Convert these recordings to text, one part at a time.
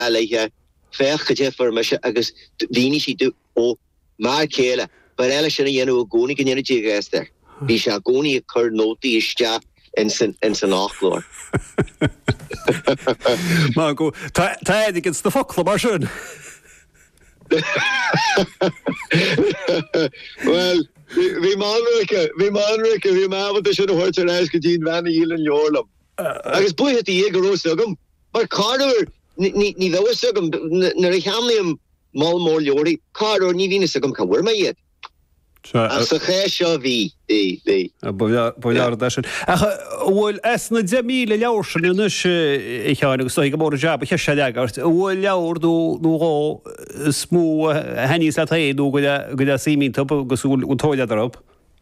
leiche fech for me agus víni si du ó mar chéile bar eile sinna dhéanú gcónig an dhéanú tígéiste. Bhí se gcónaí a chur nótaí iste in san nachlór. Má go tá éidir sta fola mar sin. Well, vi manrike, vi mavat a sinna hort ar eis go dín vanna ílan leorlam. Agus buhet í égur ósagam, mar Carter ní bheisagam nar a chamliam mal mór leorí, Carter ní vína sagam can bhuir maiad. As a ché seo bhí. Bóiar da sin. Bhfuil na 10,000 leabhar sin inis I cheann agus go mór jab che sé agart. Bhfuil leabhar nó smó henní le taéadú go símín top agus ún tóide arab.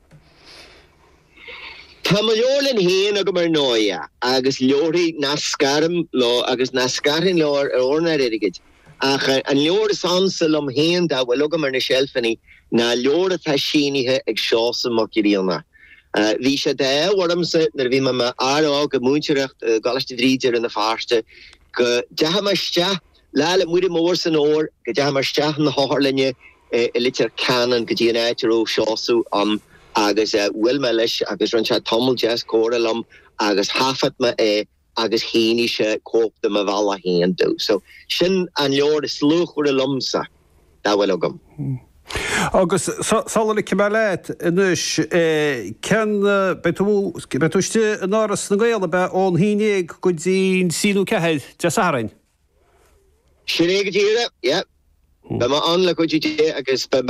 Tá leorlinn héana go mar nóia agus leorí na scarim lá agus na scarin leor ar orna rigiid. Ach an leor is ansalom héan da bhfuil go mar na shelfanní na leor atá sínithe ag seosa mochíríanna. Bhí sé de warmsa nar bhí me árá go múntereacht galiste dríidir in na fáste go dehamarste leile muide mór san óir go dehamarste na hálinne I litir canan go dtíana éitir ó seosú agus bhfuil me leis agus ran se tomul jazz córalam agus hafat me agus héine se cópta me bhela héan dú. So sin an leor is slúchúir a lumsa da bhfuil agam. Agus sála cimáleit inis cen betúiste an áras na gaile be ón híine go dín síú cehéid de Saharain. Sinné go tíire, yeah. Be ma anla go dtí agus be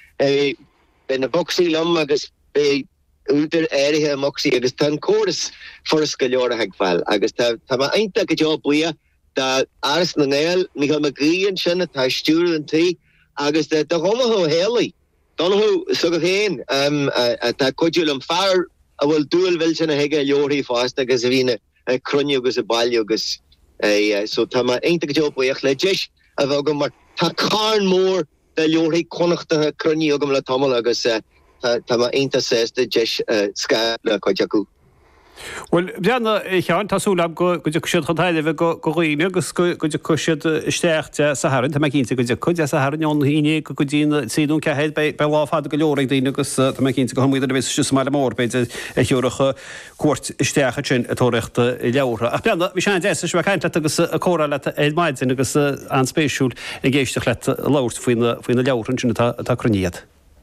na boxí lom agus be útar éirithe moxí agus tan córas foras go leor heag fáil agus tá ma einta go job buia da aras na gail mi ha ma gríon sinna tá stúr an tí agus de homaho heli. Donho so go héin tá codúil an fear a bhfuil dúil vil sinna heige leorí fásta agus a bhína crunne agus a bailú agus so tá ma einta go job buíoch le deis a bh go mar tá carn mór de leorí connachtathe crunne agam le tomul agus tá ma einta sésta deis sca le coideachú. Well, Brianna, cheann tásúlam go siad chutáile go roiine agus go siad isteach Saharan, tá cínta go chud Saharan ón híine go dín síún cehéid be láfád go leoraigh daine agus tá cínta go hamúidir bhís si mar mór beidir teúracha cuat isteacha sin atóireachta leabhra. A Brianna, bhí sean déis bh caiint agus a córa le éidmaidin agus an spéisiúil I ggéisteach le labhart faoina leabhrann sin tá cruníiad.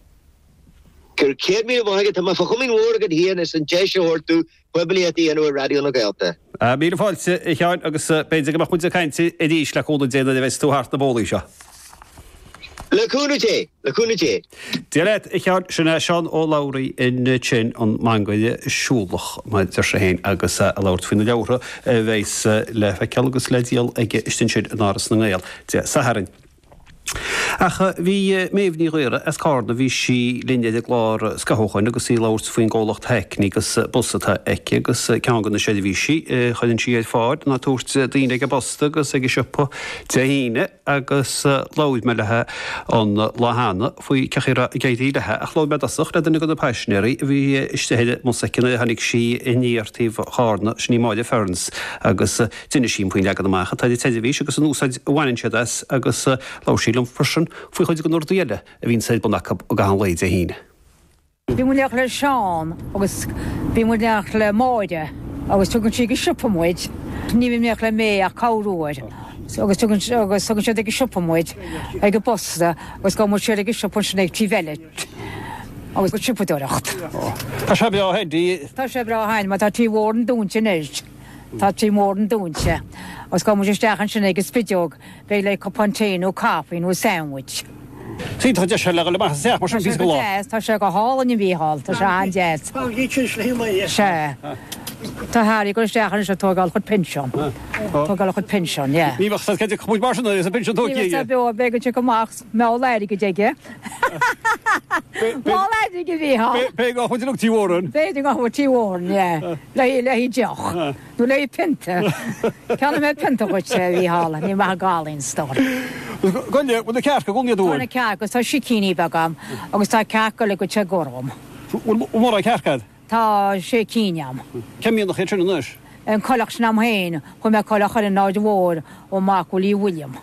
Gur céad mí bhaige tá ma fachumín mhórgad híana is an deise hortú Webli at the radio na gaelta. Míle fáilte cheann agus beidir go chuide caiinte I dís le códa déana bheits tú hart na bólaí seo. Le cúnaté. Dialet cheann sinna Seán Ó Lowry in sin an mangaide siúlach mai tar sé héin agus a labhart faoina leabhra bheits le feiceal agus le díal ag istin sin an áras na gael de Saharin. Acha bhí méhní réire as cána bhí si linne de glár scathóchain agus í labhart faoin ggólacht heicní agus busatá eice agus ceangan na sé bhí si chuann siad fád na túirt daoine ag bosta agus ag sipa de híine agus láid me lethe an láhanana faoi cechéire gaidí lethe a chlóid medasach le duna go na peisnéirí bhí istehéide msecina hanig si iníartíh chána sní máide ferns agus duine sin faoin leagad amachcha tá teidir bhí agus an úsáid bhhainn siad agus láisílam person fwy chuid go nordaile a bhín said bunach o gahan leid a híine. Bhí mu leach le Seán agus bhí mu leach le máide agus tugann si go sipamuid. Ní bhí leach le mé a cáúir. Agus tugann si ag sipamuid ag go bosta agus go mu si ag sipan sin ag tí veile. Agus go sipadúireacht. Tá sé bra hain Tá sé bra hain, má tá tí mhór an dúnte néis. Tá tí mór an dúnte. Os go mu isteachan sin ag spideog be le copantéin ó cápain ó sandwich. Sí tá de se le le mar seach mar sin fís go lá. Tá sé go hálan I bhíáil, tá sé an déit. Se. Tá háí go isteachan is tógáil chud pension. Tógáil chud pension, yeah. Ní bhach ceidir chuid mar sin is a pension tóí. Ní bhach be be go goach me léir go déige. Má léir go bhíá. Be go chuid lu tíhórun. Béidir go chu tíhórn, yeah. Le deoch. Nú le pinta. Ceanna mé pinta chuid sé bhíála, ní mar gálainn stór. Gonne bud a ceach go gúnne dúir. Tána ceach agus tá sicíní bagam, agus tá ceacha le go te gorm. Mór a ceachcad? Tá sé cíneam. Cemíon nach chéitrin nus? an choach nam héin chu me choach ar an náid mhór ó Mark William.